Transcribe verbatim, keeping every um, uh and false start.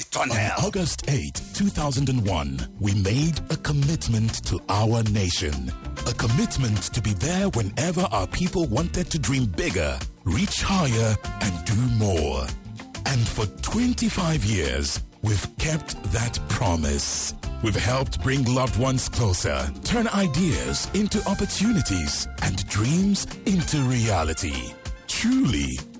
tunnel. On August eighth, two thousand one, we made a commitment to our nation. A commitment to be there whenever our people wanted to dream bigger, reach higher, and do more. And for twenty-five years, we've kept that promise. We've helped bring loved ones closer, turn ideas into opportunities, and dreams into reality. Truly,